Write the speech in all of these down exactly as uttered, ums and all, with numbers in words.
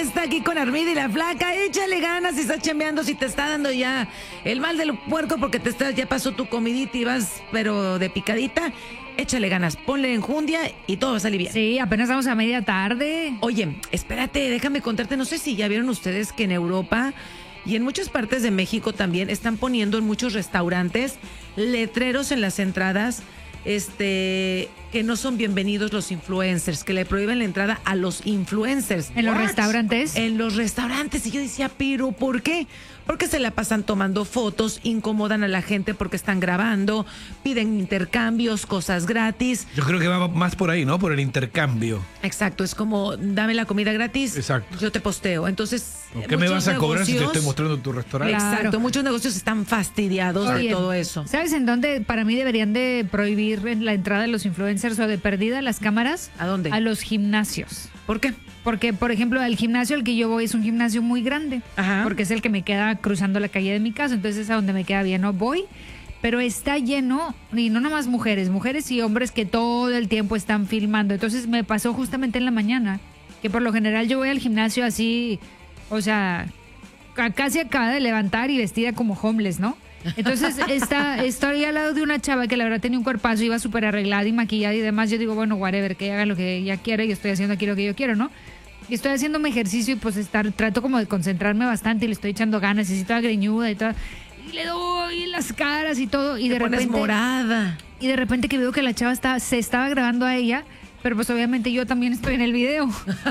fiesta aquí con Armida y la Flaca. Échale ganas si estás chambeando, si te está dando ya el mal del puerco porque te estás, ya pasó tu comidita y vas, pero de picadita. Échale ganas, ponle enjundia y todo va a salir bien. Sí, apenas vamos a media tarde. Oye, espérate, déjame contarte, no sé si ya vieron ustedes que en Europa y en muchas partes de México también están poniendo en muchos restaurantes letreros en las entradas, este, que no son bienvenidos los influencers, que le prohíben la entrada a los influencers. ¿En los What? restaurantes? En los restaurantes. Y yo decía, ¿pero por qué? Porque se la pasan tomando fotos, incomodan a la gente porque están grabando, piden intercambios, cosas gratis. Yo creo que va más por ahí, ¿no? Por el intercambio. Exacto, es como, dame la comida gratis, Exacto. yo te posteo. Entonces, ¿Qué me vas a cobrar si te negocios- estoy mostrando tu restaurante? Claro. Exacto, muchos negocios están fastidiados Oye, de todo eso. ¿Sabes en dónde para mí deberían de prohibir la entrada de los influencers o de perdida las cámaras? ¿A dónde? A los gimnasios. ¿Por qué? Porque, por ejemplo, el gimnasio al que yo voy es un gimnasio muy grande. Ajá. Porque es el que me queda cruzando la calle de mi casa. Entonces es a donde me queda bien, no voy. Pero está lleno, y no nomás mujeres, mujeres y hombres que todo el tiempo están filmando. Entonces me pasó justamente en la mañana, que por lo general yo voy al gimnasio así, o sea, ca- casi acaba de levantar y vestida como homeless, ¿no? Entonces está, estoy al lado de una chava que la verdad tenía un cuerpazo, iba súper arreglada y maquillada y demás. Yo digo, bueno, whatever, que ella haga lo que ella quiera, yo estoy haciendo aquí lo que yo quiero, ¿no? Y estoy haciendo mi ejercicio y pues estar, trato como de concentrarme bastante y le estoy echando ganas y así toda greñuda y todo. Y le doy las caras y todo. Y Te de pones repente. morada. Y de repente que veo que la chava está, se estaba grabando a ella, pero pues obviamente yo también estoy en el video.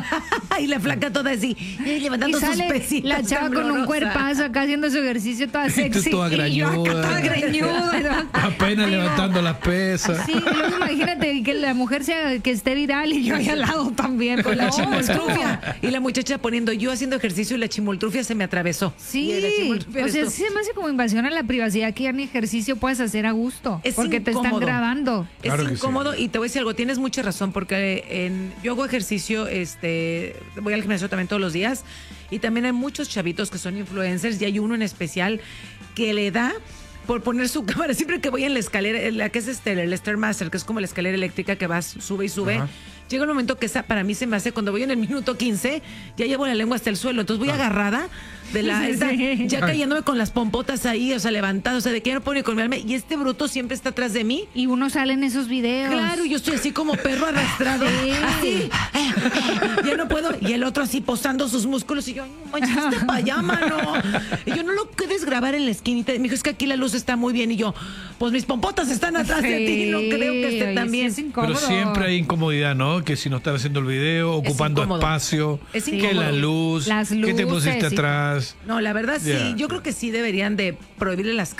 Y la Flaca toda así, eh, Y levantando sus sale pesitas. la chava con un temblorosa. cuerpazo acá haciendo su ejercicio toda tú sexy. toda y yo acá greñuda. toda greñuda. ¿no? Apenas Digo, levantando las pesas. Sí, luego imagínate que la mujer sea que esté viral y yo ahí al lado también. Con la No, chimoltrufia. Y la muchacha poniendo, yo haciendo ejercicio y la chimoltrufia se me atravesó. Sí, Y la chimoltrufia o eres sea, tú. sí se me hace como invasión a la privacidad que ya ni ejercicio puedes hacer a gusto. Es porque te están incómodo. grabando. Es Claro que sí. incómodo y te voy a decir algo, tienes mucha razón porque en, yo hago ejercicio, este, voy al gimnasio también todos los días y también hay muchos chavitos que son influencers y hay uno en especial que le da por poner su cámara, siempre que voy en la escalera, en la que es este, el Stairmaster, que es como la escalera eléctrica que vas, sube y sube. Ajá. Llega un momento que esa para mí se me hace, cuando voy en el minuto quince, ya llevo la lengua hasta el suelo, entonces voy agarrada de la, esa- Sí. ya cayéndome con las pompotas ahí, o sea, levantada, o sea, de que ya no puedo ni colgarme, y este bruto siempre está atrás de mí. Y uno sale en esos videos. Claro, yo estoy así como perro arrastrado. Sí. Así. Ya no puedo. Y el otro así posando sus músculos. Y yo, ay, no manches, este para allá, mano. Y yo, no lo puedes grabar en la esquinita. Me dijo, es que aquí la luz está muy bien. Y yo, pues mis pompotas están atrás de ti. No creo que esté oye, tan sí bien. es incómodo. Pero siempre hay incomodidad, ¿no? Que si no estás haciendo el video, ocupando incómodo. espacio, Es que incómodo. la luz, Las que te luces pusiste y- atrás. No, la verdad sí. Yeah. Yo creo que sí deberían de prohibirle las